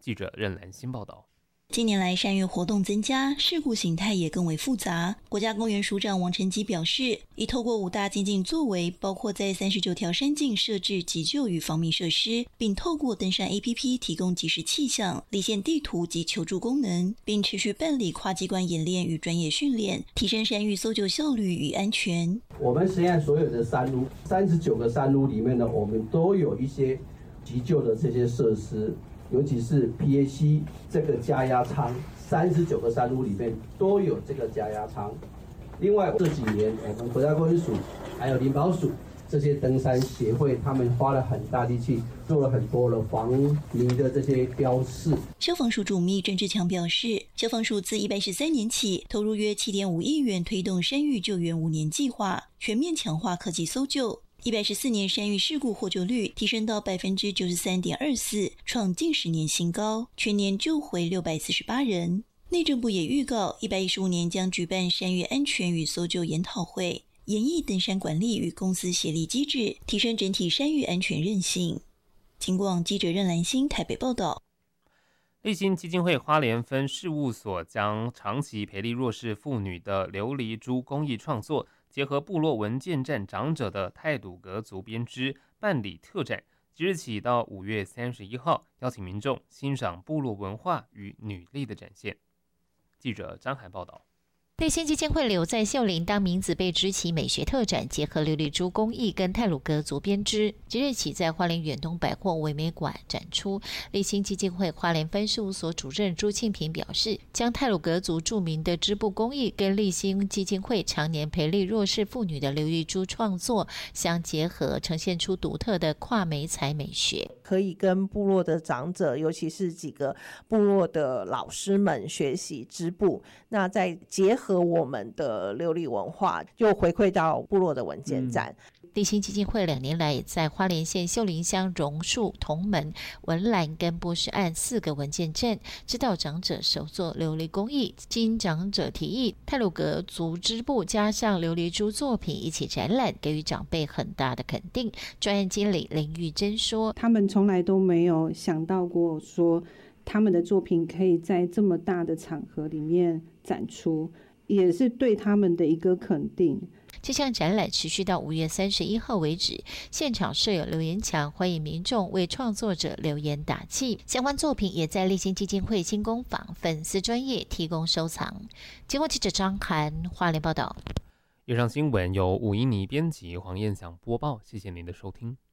记者任兰新报道。 近年来山岳活动增加，事故形态也更为复杂。国家公园署长王成基表示，已透过5大精进作为，包括在39条山径设置急救与防溺设施，并透过登山 APP 提供即时气象、离线地图及求助功能，并持续办理跨机关演练与专业训练，提升山域搜救效率与安全。 我们实验所有的山路，39个山路里面呢，我们都有一些急救的这些设施。尤其是 PAC 这个加压舱，39个山路里面都有这个加压舱。另外这几年，我们国家公园署还有林保署这些登山协会，他们花了很大力气，做了很多的防迷的这些标示。 消防署主秘郑志强表示，消防署自113年起投入约7.5亿元推动山域救援5年计划，全面强化科技搜救。114年山域事故获救率提升到 93.24%， 创近10年新高，全年救回648人。内政部也预告115年将举办山域安全与搜救研讨会，研议登山管理与公司协力机制，提升整体山域安全韧性。警广记者任兰心台北报道。 立新基金会花莲分事务所将长期培力弱势妇女的琉璃珠公益创作，结合部落文件站长者的太鲁阁族编织办理特展，即日起到5月31号，邀请民众欣赏部落文化与女力的展现。记者张涵报道。 立新基金会留在秀林当名字被织起美学特展，结合琉璃珠工艺跟太鲁阁族编织，即日起在花莲远东百货唯美馆展出。立新基金会花莲分事务所主任朱庆平表示，将太鲁阁族著名的织布工艺跟立新基金会常年培力弱势妇女的琉璃珠创作相结合，呈现出独特的跨媒材美学， 可以跟部落的长者，尤其是几个部落的老师们学习织布，那再结合我们的琉璃文化，就回馈到部落的文件站。 立新基金会2年来在花莲县秀林乡榕树、同门、文兰跟波士岸4个文件站，指导长者手作琉璃工艺。经长者提议，太鲁阁族织布加上琉璃珠作品一起展览，给予长辈很大的肯定。专案经理林玉珍说， 他们从来都没有想到过说他们的作品可以在这么大的场合里面展出，也是对他们的一个肯定。 这项展览持续到5月31号为止，现场设有留言墙，欢迎民众为创作者留言打气。相关作品也在立新基金会新工坊粉丝专页提供收藏。经过记者张涵花莲报道。 以上新闻由吴依妮编辑，黄燕祥播报，谢谢您的收听。